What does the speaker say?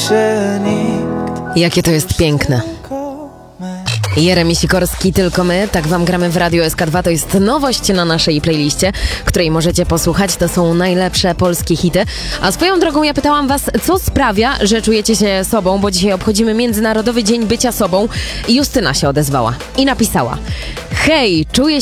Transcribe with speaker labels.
Speaker 1: się nikt.
Speaker 2: Jakie to jest piękne. Jeremi Sikorski, Tylko my, tak wam gramy w Radiu SK2. To jest nowość na naszej playliście, której możecie posłuchać. To są najlepsze polskie hity. A swoją drogą ja pytałam was, co sprawia, że czujecie się sobą, bo dzisiaj obchodzimy Międzynarodowy Dzień Bycia Sobą. I Justyna się odezwała i napisała: hej, czuję